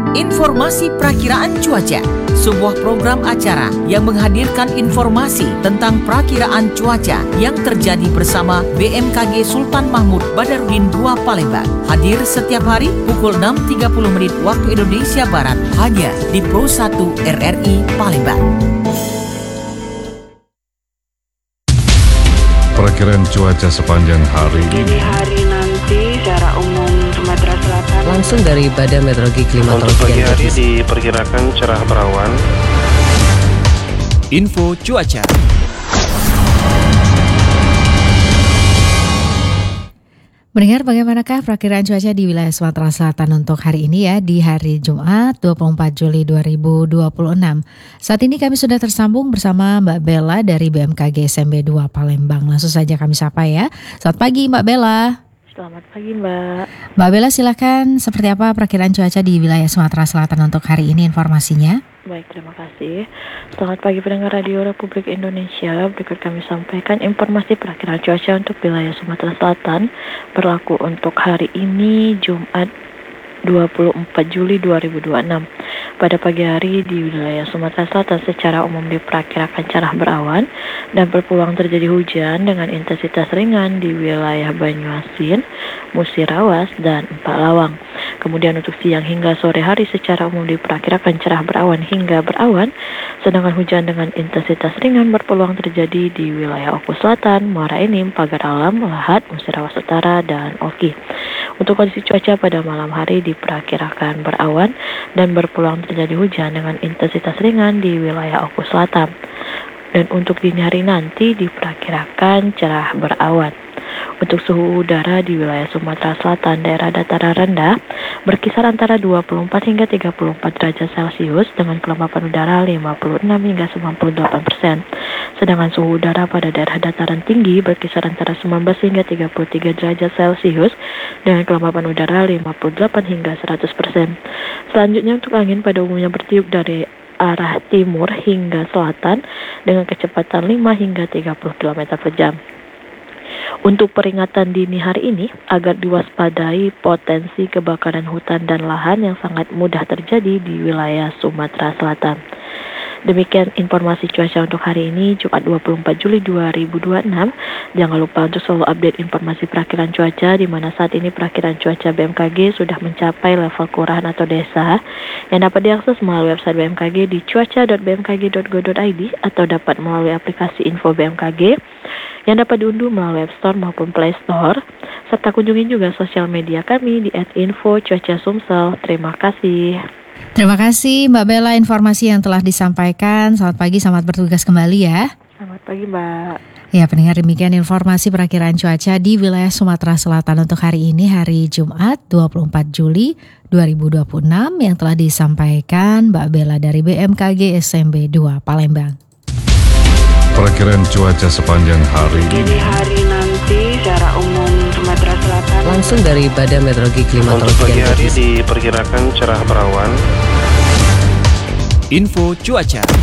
Informasi Prakiraan Cuaca, sebuah program acara yang menghadirkan informasi tentang prakiraan cuaca yang terjadi bersama BMKG Sultan Mahmud Badarudin II Palembang. Hadir setiap hari pukul 6.30 waktu Indonesia Barat hanya di Pro 1 RRI Palembang. Perakiraan cuaca sepanjang hari Dini hari nanti secara umum Sumatera Selatan langsung dari Badan Meteorologi Klimatologi. Untuk pagi hari diperkirakan cerah berawan. Info cuaca. Mendengar bagaimanakah perakiraan cuaca di wilayah Sumatera Selatan untuk hari ini ya, di hari Jumat 24 Juli 2026. Saat ini kami sudah tersambung bersama Mbak Bella dari BMKG SMB 2 Palembang. Langsung saja kami sapa ya. Selamat pagi Mbak Bella. Selamat pagi Mbak. Mbak Bella, silakan, seperti apa perakiraan cuaca di wilayah Sumatera Selatan untuk hari ini informasinya? Baik, terima kasih. Selamat pagi pendengar Radio Republik Indonesia. Berikut kami sampaikan informasi perakiraan cuaca untuk wilayah Sumatera Selatan berlaku untuk hari ini Jumat 24 Juli 2026. Pada pagi hari di wilayah Sumatera Selatan secara umum diperkirakan cerah berawan dan berpeluang terjadi hujan dengan intensitas ringan di wilayah Banyuasin, Musirawas, dan Empak Lawang. Kemudian untuk siang hingga sore hari secara umum diperkirakan cerah berawan hingga berawan, sedangkan hujan dengan intensitas ringan berpeluang terjadi di wilayah Oku Selatan, Muara Enim, Pagar Alam, Lahat, Musirawas Utara, dan Oki. Untuk kondisi cuaca pada malam hari diperkirakan berawan dan berpeluang terjadi hujan dengan intensitas ringan di wilayah Oku Selatan. Dan untuk dini hari nanti diperkirakan cerah berawan. Untuk suhu udara di wilayah Sumatera Selatan, daerah dataran rendah berkisar antara 24 hingga 34 derajat Celcius dengan kelembapan udara 56 hingga 98%. Sedangkan suhu udara pada daerah dataran tinggi berkisar antara 19 hingga 33 derajat Celcius dengan kelembapan udara 58 hingga 100%. Selanjutnya untuk angin pada umumnya bertiup dari arah timur hingga selatan dengan kecepatan 5 hingga 30 km per jam. Untuk peringatan dini hari ini, agar diwaspadai potensi kebakaran hutan dan lahan yang sangat mudah terjadi di wilayah Sumatera Selatan. Demikian informasi cuaca untuk hari ini, Jumat 24 Juli 2026. Jangan lupa untuk selalu update informasi perakiraan cuaca, di mana saat ini perakiraan cuaca BMKG sudah mencapai level kelurahan atau desa, yang dapat diakses melalui website BMKG di cuaca.bmkg.go.id atau dapat melalui aplikasi Info BMKG yang dapat diunduh melalui App Store maupun Play Store, serta kunjungi juga sosial media kami di @info_cuaca_sumsel. Terima kasih. Terima kasih Mbak Bella informasi yang telah disampaikan. Selamat pagi, selamat bertugas kembali ya. Selamat pagi Mbak. Ya, pendengar, demikian informasi perakiraan cuaca di wilayah Sumatera Selatan untuk hari ini, hari Jumat 24 Juli 2026 yang telah disampaikan Mbak Bella dari BMKG SMB 2 Palembang. Perakiraan cuaca sepanjang hari Dini hari nanti secara umum Sumatera Selatan Langsung dari Badan Meteorologi Untuk Klimatologi. pagi hari diperkirakan cerah berawan. Info cuaca.